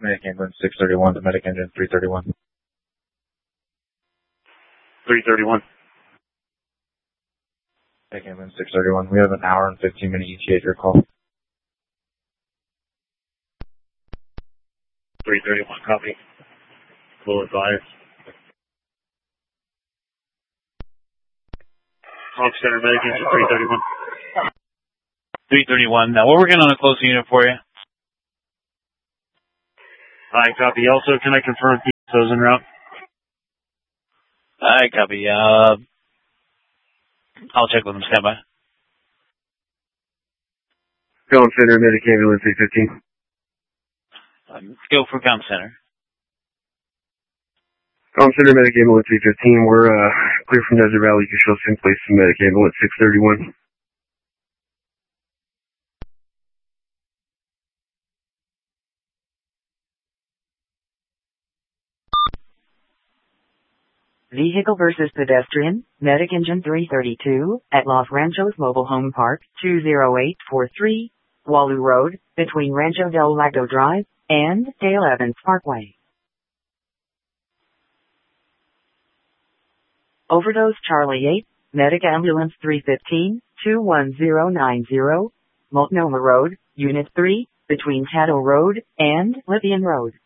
Medic ambulance 631 to medic engine 331. 331. Medic ambulance 631. We have an hour and 15-minute ETA at your call. 331, copy. Full advise. Hawk Center Medic engine 331. 331. Now we're working on a close unit for you. Alright, copy. Also, can I confirm PSO's en route? Alright, copy. I'll check with them. Stand by. Comm Center Medic ambulance 315. Go for Comm Center. Comm Center Medic ambulance 315. We're clear from Desert Valley. You can show us in place to Medic ambulance 631. Vehicle versus pedestrian, Medic engine 332, at Los Ranchos Mobile Home Park, 20843, Walu Road, between Rancho del Lago Drive and Dale Evans Parkway. Overdose Charlie 8, Medic ambulance 315, 21090, Multnomah Road, Unit 3, between Caddo Road and Libyan Road.